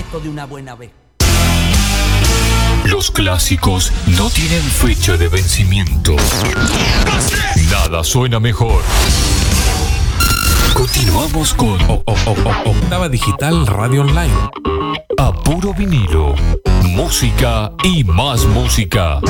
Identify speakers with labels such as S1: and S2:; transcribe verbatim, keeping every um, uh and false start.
S1: esto de una buena vez.
S2: Los clásicos no tienen fecha de vencimiento. Nada suena mejor. Continuamos con
S3: o, o, o, o, Octava Digital Radio Online.
S2: A Puro Vinilo. Música y más música.